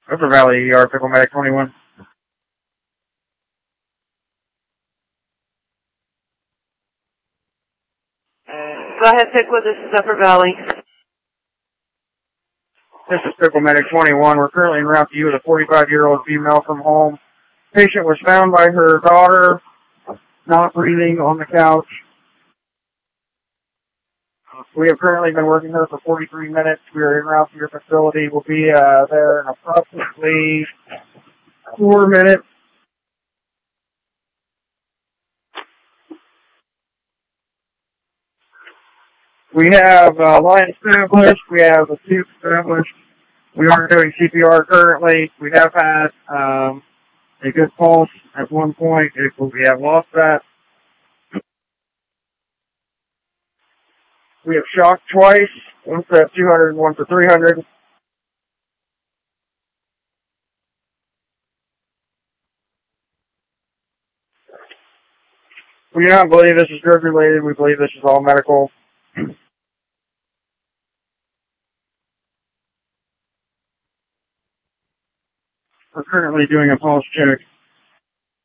Upper Valley ER, Pickle Medic 21. Go ahead, Pickle. This is Upper Valley. This is Pickle Medic 21. We're currently en route to you with a 45-year-old female from home. Patient was found by her daughter, not breathing, on the couch. We have currently been working her for 43 minutes. We are en route to your facility. We'll be there in approximately 4 minutes. We have line established. We have a tube established. We are doing CPR currently. We have had a good pulse at one point. We have lost that. We have shocked twice, once at 200 and once at 300. We do not believe this is drug related. We believe this is all medical. We're currently doing a pulse check.